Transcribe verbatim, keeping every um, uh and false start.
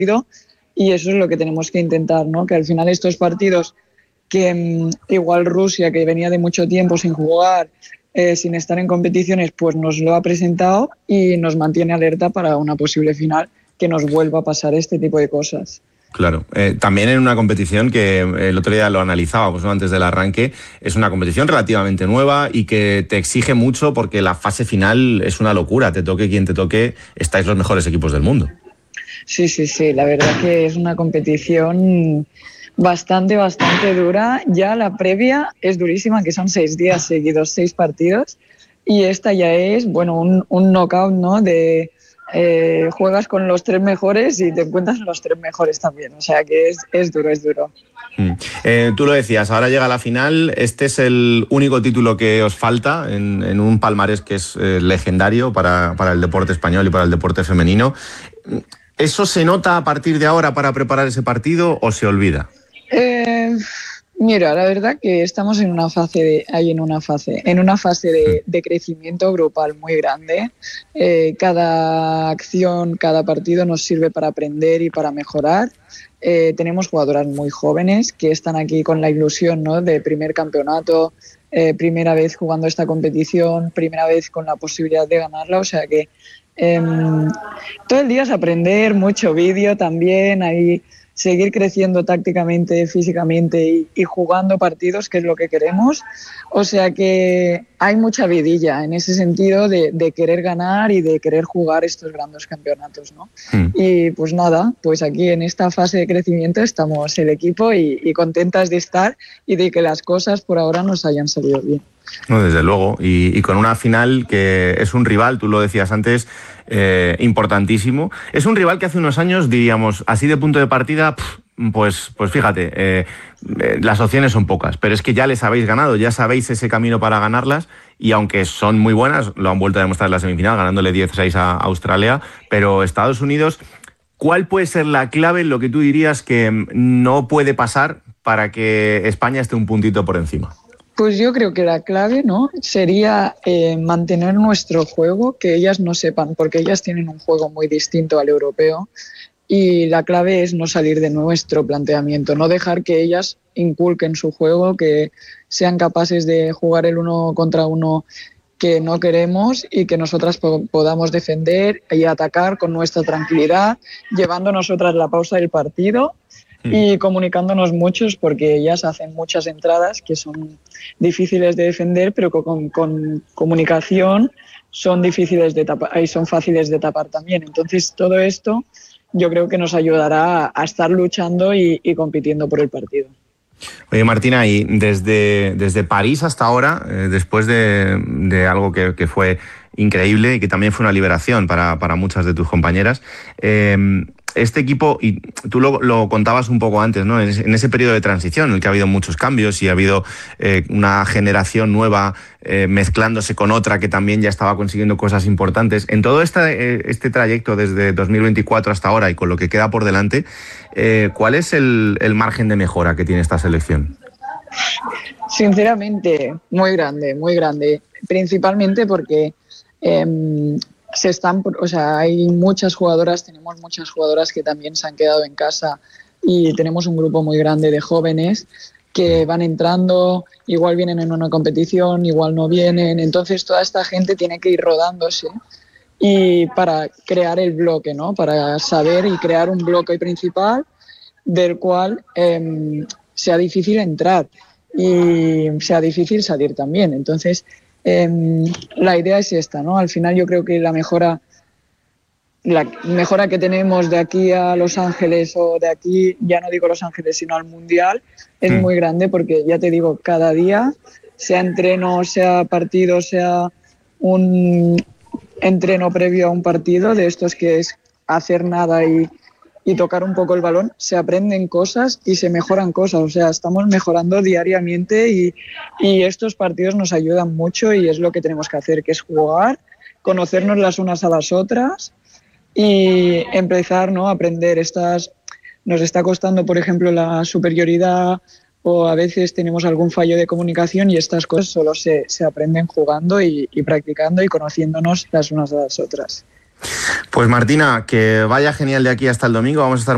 y eso es lo que tenemos que intentar, ¿no? Que al final estos partidos que mmm, igual Rusia, que venía de mucho tiempo sin jugar, eh, sin estar en competiciones, pues nos lo ha presentado y nos mantiene alerta para una posible final que nos vuelva a pasar este tipo de cosas. Claro, eh, también en una competición que el otro día lo analizábamos, ¿no? Antes del arranque, es una competición relativamente nueva y que te exige mucho porque la fase final es una locura, te toque quien te toque, estáis los mejores equipos del mundo. Sí, sí, sí, la verdad que es una competición bastante, bastante dura. Ya la previa es durísima, que son seis días seguidos, seis partidos, y esta ya es, bueno, un, un knockout, ¿no? De eh, juegas con los tres mejores y te encuentras los tres mejores también, o sea que es, es duro, es duro. Mm. Eh, tú lo decías, ahora llega la final, este es el único título que os falta en, en un palmarés que es eh, legendario para, para el deporte español y para el deporte femenino. ¿Eso se nota a partir de ahora para preparar ese partido o se olvida? Eh, mira, la verdad que estamos en una fase de, ahí en una fase, en una fase de, de crecimiento grupal muy grande. Eh, cada acción, cada partido nos sirve para aprender y para mejorar. Eh, tenemos jugadoras muy jóvenes que están aquí con la ilusión, ¿no? De primer campeonato, eh, primera vez jugando esta competición, primera vez con la posibilidad de ganarla, o sea que eh, todo el día es aprender, mucho vídeo también, ahí seguir creciendo tácticamente, físicamente y, y jugando partidos, que es lo que queremos. O sea que hay mucha vidilla en ese sentido de, de querer ganar y de querer jugar estos grandes campeonatos, ¿no? Mm. Y pues nada, pues aquí en esta fase de crecimiento estamos el equipo y, y contentas de estar y de que las cosas por ahora nos hayan salido bien. No, desde luego, y, y con una final que es un rival, tú lo decías antes, eh, importantísimo. Es un rival que hace unos años, diríamos, así de punto de partida, pff, pues, pues fíjate, eh, eh, las opciones son pocas, pero es que ya les habéis ganado, ya sabéis ese camino para ganarlas, y aunque son muy buenas, lo han vuelto a demostrar en la semifinal, ganándole diez seis a Australia, pero Estados Unidos, ¿cuál puede ser la clave en lo que tú dirías que no puede pasar para que España esté un puntito por encima? Pues yo creo que la clave, ¿no? sería eh, mantener nuestro juego, que ellas no sepan, porque ellas tienen un juego muy distinto al europeo, y la clave es no salir de nuestro planteamiento, no dejar que ellas inculquen su juego, que sean capaces de jugar el uno contra uno que no queremos y que nosotras po- podamos defender y atacar con nuestra tranquilidad, llevando nosotras la pausa del partido y comunicándonos muchos, porque ellas hacen muchas entradas que son difíciles de defender, pero con, con comunicación son difíciles de tapar y son fáciles de tapar también. Entonces todo esto yo creo que nos ayudará a estar luchando y, y compitiendo por el partido. Oye, Martina, y desde, desde París hasta ahora, eh, después de, de algo que, que fue increíble y que también fue una liberación para, para muchas de tus compañeras, eh, este equipo, y tú lo, lo contabas un poco antes, ¿no? En ese, en ese periodo de transición en el que ha habido muchos cambios y ha habido eh, una generación nueva eh, mezclándose con otra que también ya estaba consiguiendo cosas importantes. En todo este, eh, este trayecto desde dos mil veinticuatro hasta ahora y con lo que queda por delante, eh, ¿cuál es el, el margen de mejora que tiene esta selección? Sinceramente, muy grande, muy grande. Principalmente porque eh, se están, o sea, hay muchas jugadoras, tenemos muchas jugadoras que también se han quedado en casa y tenemos un grupo muy grande de jóvenes que van entrando, igual vienen en una competición, igual no vienen. Entonces toda esta gente tiene que ir rodándose y para crear el bloque, ¿no? Para saber y crear un bloque principal del cual eh, sea difícil entrar y sea difícil salir también. Entonces, eh, la idea es esta, ¿no? Al final yo creo que la mejora, la mejora que tenemos de aquí a Los Ángeles, o de aquí, ya no digo Los Ángeles, sino al Mundial, es mm. muy grande, porque ya te digo, cada día, sea entreno, sea partido, sea un entreno previo a un partido, de estos que es hacer nada y y tocar un poco el balón, se aprenden cosas y se mejoran cosas. O sea, estamos mejorando diariamente y, y estos partidos nos ayudan mucho y es lo que tenemos que hacer, que es jugar, conocernos las unas a las otras y empezar, ¿no?, a aprender. Estas, nos está costando, por ejemplo, la superioridad, o a veces tenemos algún fallo de comunicación, y estas cosas solo se, se aprenden jugando y, y practicando y conociéndonos las unas a las otras. Pues Martina, que vaya genial de aquí hasta el domingo. Vamos a estar